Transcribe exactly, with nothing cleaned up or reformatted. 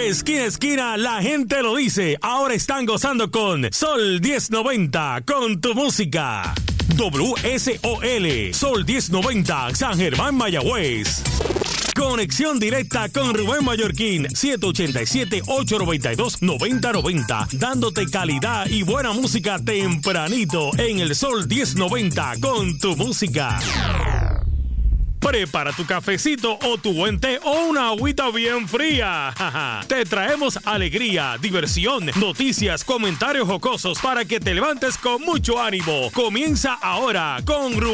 Esquina a esquina, la gente lo dice. Ahora están gozando con Sol diez noventa, con tu música. W S O L, Sol diez noventa, San Germán, Mayagüez. Conexión directa con Rubén Mallorquín, siete ocho siete, ocho nueve dos, nueve cero nueve cero, dándote calidad y buena música tempranito en el Sol diez noventa con tu música. Prepara tu cafecito o tu buen té o una agüita bien fría. Te traemos alegría, diversión, noticias, comentarios jocosos para que te levantes con mucho ánimo. Comienza ahora con Rubén